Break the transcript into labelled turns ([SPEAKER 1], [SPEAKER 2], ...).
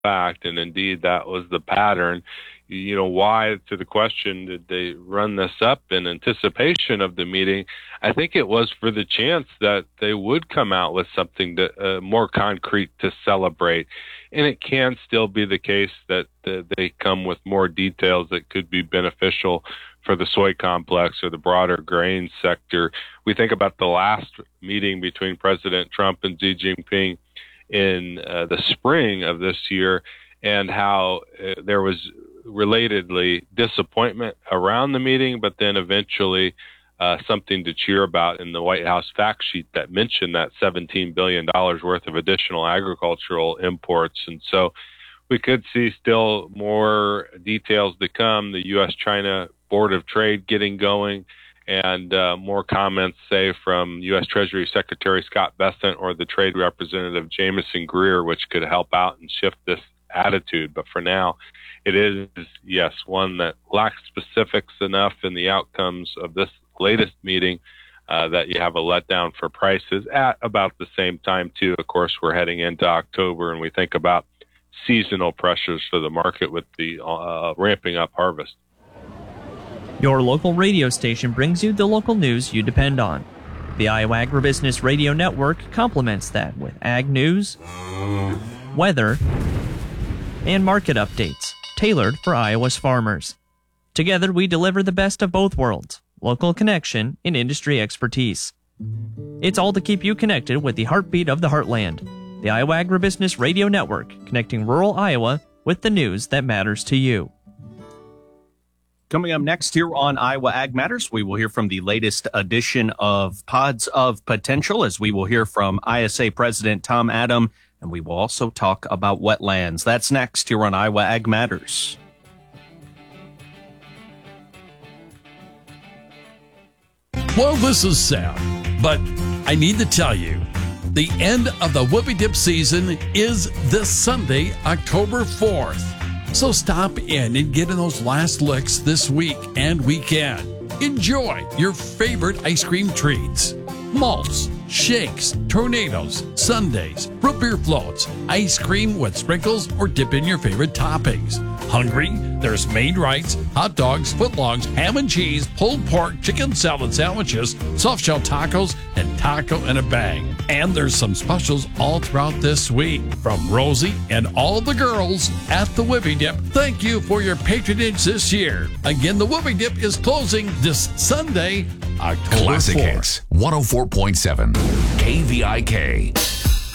[SPEAKER 1] fact, and indeed that was the pattern. Why, to the question, did they run this up in anticipation of the meeting? I think it was for the chance that they would come out with something more concrete to celebrate. And it can still be the case that they come with more details that could be beneficial for the soy complex or the broader grain sector. We think about the last meeting between President Trump and Xi Jinping in the spring of this year, and how there was relatedly disappointment around the meeting, but then eventually something to cheer about in the White House fact sheet that mentioned that $17 billion worth of additional agricultural imports. And so we could see still more details to come, the U.S.-China Board of Trade getting going, and more comments, say, from U.S. Treasury Secretary Scott Bessent or the Trade Representative Jamieson Greer, which could help out and shift this attitude. But for now, it is, yes, one that lacks specifics enough in the outcomes of this latest meeting that you have a letdown for prices at about the same time, too. Of course, we're heading into October, and we think about seasonal pressures for the market with the ramping up harvest.
[SPEAKER 2] Your local radio station brings you the local news you depend on. The Iowa Agribusiness Radio Network complements that with ag news, weather, and market updates tailored for Iowa's farmers. Together, we deliver the best of both worlds, local connection and industry expertise. It's all to keep you connected with the heartbeat of the heartland. The Iowa Agribusiness Radio Network, connecting rural Iowa with the news that matters to you.
[SPEAKER 3] Coming up next here on Iowa Ag Matters, we will hear from the latest edition of Pods of Potential, as we will hear from ISA President Tom Adam, and we will also talk about wetlands. That's next here on Iowa Ag Matters.
[SPEAKER 4] Well, this is sad, but I need to tell you, the end of the Whoopie Dip season is this Sunday, October 4th. So stop in and get in those last licks this week and weekend. Enjoy your favorite ice cream treats. Malts, shakes, tornadoes, sundaes, root beer floats, ice cream with sprinkles, or dip in your favorite toppings. Hungry? There's Maid-Rites, hot dogs, footlongs, ham and cheese, pulled pork, chicken salad sandwiches, soft shell tacos, and taco in a bag. And there's some specials all throughout this week. From Rosie and all the girls at the Whoopie Dip, thank you for your patronage this year. Again, the Whoopie Dip is closing this Sunday, October 4th.
[SPEAKER 5] Classic Hits 104.7 KVIK.